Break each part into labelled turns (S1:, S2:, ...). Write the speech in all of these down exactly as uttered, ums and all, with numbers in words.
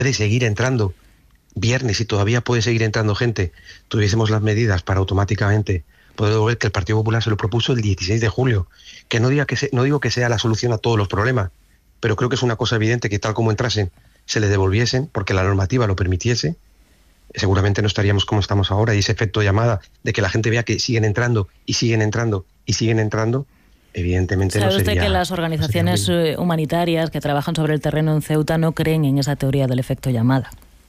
S1: puede seguir entrando viernes y todavía puede seguir entrando gente, tuviésemos las medidas para automáticamente poder ver que el Partido Popular se lo propuso el dieciséis de julio. Que no, diga que se, no digo que sea la solución a todos los problemas, pero creo que es una cosa evidente que tal como entrasen, se les devolviesen, porque la normativa lo permitiese, seguramente no estaríamos como estamos ahora, y ese efecto llamada de que la gente vea que siguen entrando y siguen entrando y siguen entrando, evidentemente no sería...
S2: ¿Sabe usted que las organizaciones no humanitarias que trabajan sobre el terreno en Ceuta no creen en esa teoría del efecto llamada?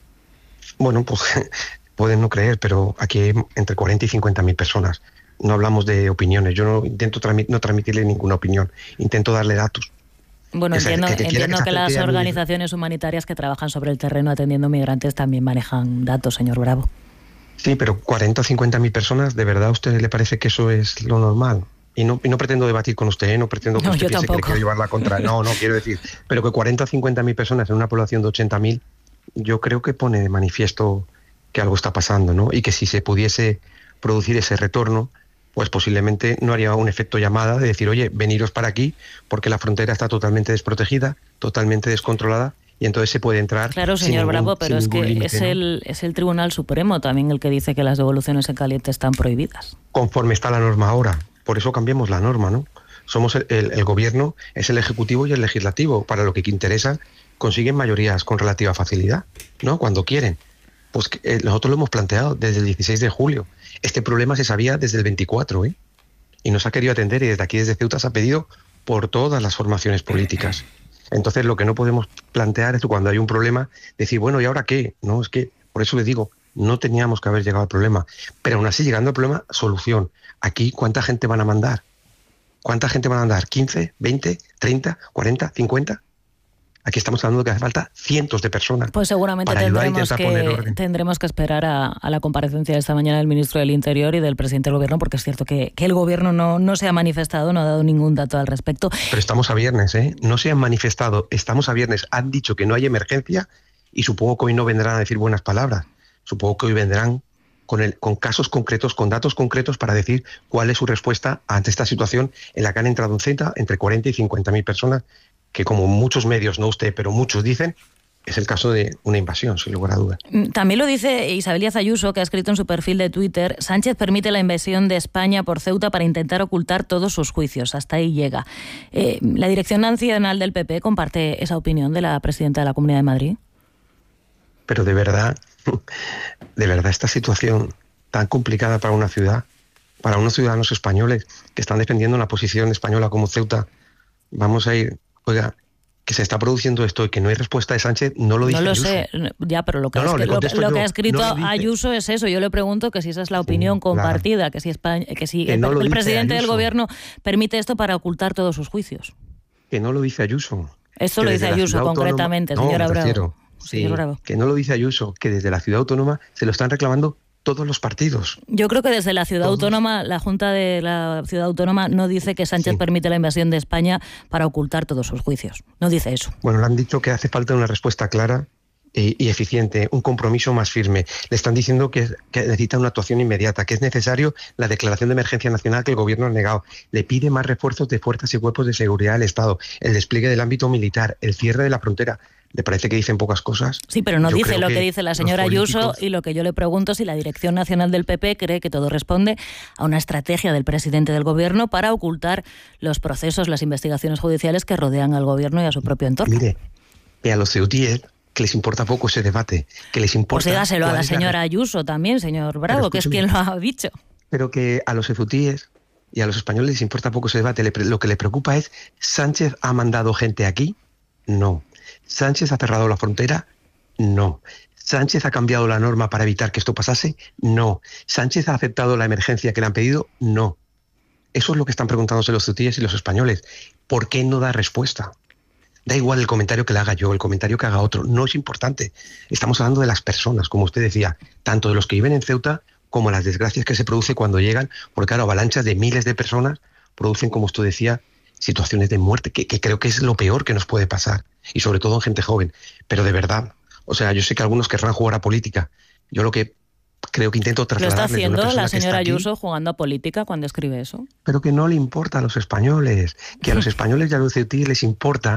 S1: Bueno, pues pueden no creer, pero aquí hay entre cuarenta y cincuenta mil personas. No hablamos de opiniones. Yo no intento transmit, no transmitirle ninguna opinión. Intento darle datos.
S2: Bueno,
S1: que
S2: entiendo,
S1: se, que, que,
S2: entiendo que, que las organizaciones
S1: mi...
S2: humanitarias que trabajan sobre el terreno atendiendo migrantes también manejan datos, señor Bravo.
S1: Sí, pero cuarenta o cincuenta mil personas, ¿de verdad a usted le parece que eso es lo normal? Y no, y no pretendo debatir con usted, ¿eh? No pretendo que
S2: no,
S1: usted
S2: yo
S1: piense
S2: tampoco.
S1: que le quiero llevar la contra. No, no, quiero decir. Pero que cuarenta o cincuenta mil personas en una población de ochenta mil, yo creo que pone de manifiesto que algo está pasando, ¿no? Y que si se pudiese producir ese retorno, pues posiblemente no haría un efecto llamada de decir, oye, veniros para aquí, porque la frontera está totalmente desprotegida, totalmente descontrolada, y entonces se puede entrar.
S2: Claro, señor
S1: ningún,
S2: Bravo, pero es que
S1: límite,
S2: es,
S1: ¿no?
S2: el, es el Tribunal Supremo también el que dice que las devoluciones en caliente están prohibidas.
S1: Conforme está la norma ahora. Por eso cambiemos la norma, ¿no? Somos el, el, el gobierno, es el ejecutivo y el legislativo. Para lo que interesa, consiguen mayorías con relativa facilidad, ¿no? Cuando quieren. Pues eh, nosotros lo hemos planteado desde el dieciséis de julio. Este problema se sabía desde el veinticuatro, ¿eh? Y no se ha querido atender, y desde aquí, desde Ceuta, se ha pedido por todas las formaciones políticas. Entonces, lo que no podemos plantear es que cuando hay un problema, decir, bueno, ¿y ahora qué? No, es que, por eso le digo, no teníamos que haber llegado al problema. Pero aún así, llegando al problema, solución. Aquí, ¿cuánta gente van a mandar? ¿Cuánta gente van a mandar? ¿quince, veinte, treinta, cuarenta, cincuenta? Aquí estamos hablando de que hace falta cientos de personas.
S2: Pues seguramente tendremos que, tendremos que esperar a, a la comparecencia de esta mañana del ministro del Interior y del presidente del Gobierno, porque es cierto que, que el Gobierno no, no se ha manifestado, no ha dado ningún dato al respecto.
S1: Pero estamos a viernes, ¿eh? No se han manifestado, estamos a viernes. Han dicho que no hay emergencia y supongo que hoy no vendrán a decir buenas palabras. Supongo que hoy vendrán con, el, con casos concretos, con datos concretos para decir cuál es su respuesta ante esta situación en la que han entrado en Ceuta entre cuarenta y cincuenta mil personas, que como muchos medios, no usted, pero muchos dicen, es el caso de una invasión, sin lugar a dudas.
S2: También lo dice Isabel Díaz Ayuso, que ha escrito en su perfil de Twitter: Sánchez permite la invasión de España por Ceuta para intentar ocultar todos sus juicios. Hasta ahí llega. Eh, ¿La Dirección Nacional del P P comparte esa opinión de la presidenta de la Comunidad de Madrid?
S1: Pero de verdad, de verdad, esta situación tan complicada para una ciudad, para unos ciudadanos españoles que están defendiendo una posición española como Ceuta, vamos a ir... Oiga, que se está produciendo esto y que no hay respuesta de Sánchez, no lo dice
S2: No lo
S1: Ayuso.
S2: sé, ya, pero lo que,
S1: no, no,
S2: es, lo, lo
S1: yo,
S2: que ha escrito
S1: no lo
S2: Ayuso es eso. Yo le pregunto que si esa es la opinión sí, compartida, claro. que si, España, que si que el, no el presidente Ayuso. del Gobierno permite esto para ocultar todos sus juicios.
S1: Que no lo dice Ayuso.
S2: Esto lo dice Ayuso concretamente,
S1: autónoma,
S2: señora
S1: no,
S2: Bravo.
S1: Prefiero, sí, señora Bravo. Que no lo dice Ayuso, que desde la ciudad autónoma se lo están reclamando todos los partidos.
S2: Yo creo que desde la ciudad todos. autónoma, la Junta de la Ciudad Autónoma no dice que Sánchez sí. permite la invasión de España para ocultar todos sus juicios. No dice eso.
S1: Bueno, le han dicho que hace falta una respuesta clara y, y eficiente, un compromiso más firme. Le están diciendo que, que necesita una actuación inmediata, que es necesario la declaración de emergencia nacional que el Gobierno ha negado. Le pide más refuerzos de fuerzas y cuerpos de seguridad del Estado, el despliegue del ámbito militar, el cierre de la frontera. ¿Le parece que dicen pocas cosas?
S2: Sí, pero no
S1: yo
S2: dice lo que,
S1: que
S2: dice la señora políticos... Ayuso, y lo que yo le pregunto si la Dirección Nacional del P P cree que todo responde a una estrategia del presidente del Gobierno para ocultar los procesos, las investigaciones judiciales que rodean al Gobierno y a su propio entorno.
S1: Mire, que a los ceutíes que les importa poco ese debate, que les importa...
S2: Pues dígaselo a la señora Ayuso también, señor Bravo, que es quien lo ha dicho.
S1: Pero que a los ceutíes y a los españoles les importa poco ese debate. Lo que le preocupa es, ¿Sánchez ha mandado gente aquí? No. ¿Sánchez ha cerrado la frontera? No. ¿Sánchez ha cambiado la norma para evitar que esto pasase? No. ¿Sánchez ha aceptado la emergencia que le han pedido? No. Eso es lo que están preguntándose los ceutíes y los españoles. ¿Por qué no da respuesta? Da igual el comentario que le haga yo, el comentario que haga otro. No es importante. Estamos hablando de las personas, como usted decía, tanto de los que viven en Ceuta como las desgracias que se producen cuando llegan, porque claro, avalanchas de miles de personas producen, como usted decía, situaciones de muerte, que, que creo que es lo peor que nos puede pasar, y sobre todo en gente joven. Pero de verdad, o sea, yo sé que algunos querrán jugar a política. Yo lo que creo que intento trasladarles...
S2: ¿Lo está haciendo la señora
S1: aquí,
S2: Ayuso jugando a política cuando escribe eso?
S1: Pero que no le importa a los españoles, que a los españoles y a los ceutíes les importa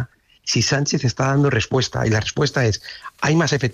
S1: si Sánchez está dando respuesta, y la respuesta es, hay más efectivos